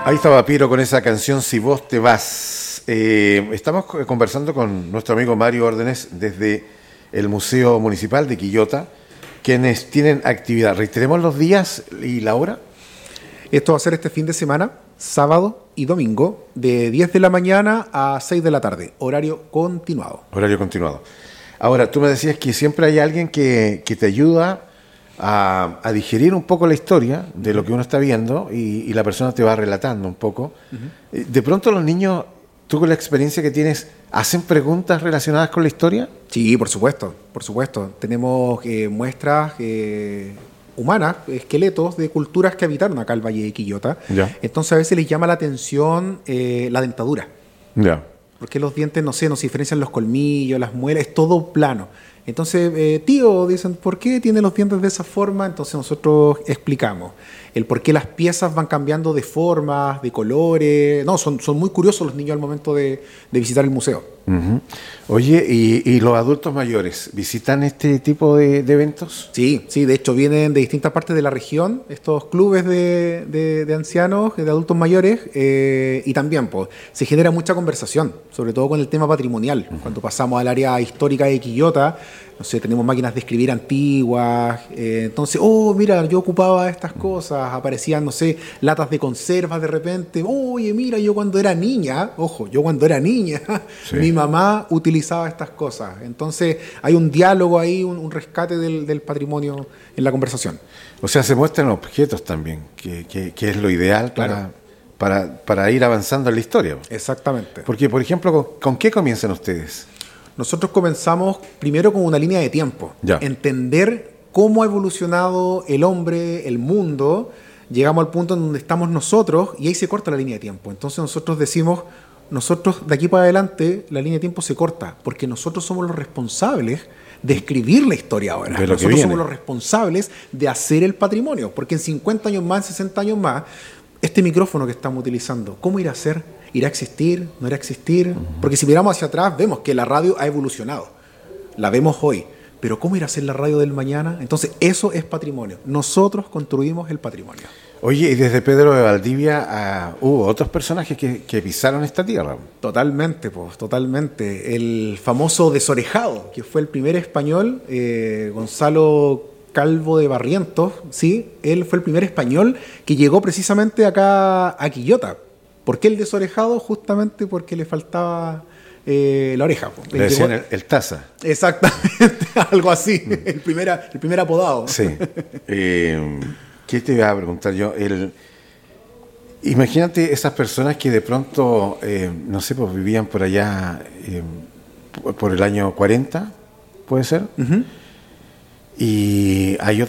Ahí estaba Piero con esa canción Si vos te vas. Estamos conversando con nuestro amigo Mario Órdenes desde el Museo Municipal de Quillota, quienes tienen actividad. Reiteremos los días y la hora. Esto va a ser este fin de semana, sábado y domingo, de 10 de la mañana a 6 de la tarde, horario continuado. Horario continuado. Ahora, tú me decías que siempre hay alguien que te ayuda a digerir un poco la historia de lo que uno está viendo y la persona te va relatando un poco. De pronto los niños, tú con la experiencia que tienes, ¿hacen preguntas relacionadas con la historia? Sí, por supuesto, por supuesto. Tenemos muestras humanas, esqueletos de culturas que habitaron acá el Valle de Quillota. Ya. Entonces a veces les llama la atención la dentadura. Ya. Porque los dientes, no sé, nos diferencian los colmillos, las muelas, es todo plano. Entonces, tío, dicen, ¿por qué tiene los dientes de esa forma? Entonces nosotros explicamos el por qué las piezas van cambiando de formas, de colores. No, son muy curiosos los niños al momento de visitar el museo. Uh-huh. Oye, ¿y los adultos mayores visitan este tipo de eventos? Sí, de hecho vienen de distintas partes de la región, estos clubes de ancianos, de adultos mayores, y también pues, se genera mucha conversación, sobre todo con el tema patrimonial. Uh-huh. Cuando pasamos al área histórica de Quillota, no sé, tenemos máquinas de escribir antiguas, entonces, mira, yo ocupaba estas cosas, aparecían, no sé, latas de conservas de repente, oye, mira, yo cuando era niña, sí, mi mamá utilizaba estas cosas. Entonces hay un diálogo ahí, un rescate del patrimonio en la conversación. O sea, se muestran objetos también, que es lo ideal, claro, para ir avanzando en la historia. Exactamente. Porque, por ejemplo, ¿con qué comienzan ustedes? Nosotros comenzamos primero con una línea de tiempo. Ya. Entender cómo ha evolucionado el hombre, el mundo. Llegamos al punto en donde estamos nosotros y ahí se corta la línea de tiempo. Entonces nosotros decimos, nosotros de aquí para adelante la línea de tiempo se corta porque nosotros somos los responsables de escribir la historia ahora. Nosotros somos los responsables de hacer el patrimonio, porque en 50 años más, en 60 años más, este micrófono que estamos utilizando, ¿cómo irá a ser? ¿Irá a existir? ¿No irá a existir? Uh-huh. Porque si miramos hacia atrás vemos que la radio ha evolucionado, la vemos hoy, pero ¿cómo irá a ser la radio del mañana? Entonces eso es patrimonio, nosotros construimos el patrimonio. Oye, y desde Pedro de Valdivia hubo otros personajes que pisaron esta tierra. Totalmente, pues, totalmente. El famoso Desorejado, que fue el primer español, Gonzalo Calvo de Barrientos, sí, él fue el primer español que llegó precisamente acá a Quillota. ¿Por qué el Desorejado? Justamente porque le faltaba la oreja. Le decían el taza. Exactamente, algo así, el primer apodado. Sí. ¿Qué te iba a preguntar yo? Imagínate esas personas que de pronto, no sé, pues vivían por allá por el año 40, ¿puede ser? Uh-huh. Y hay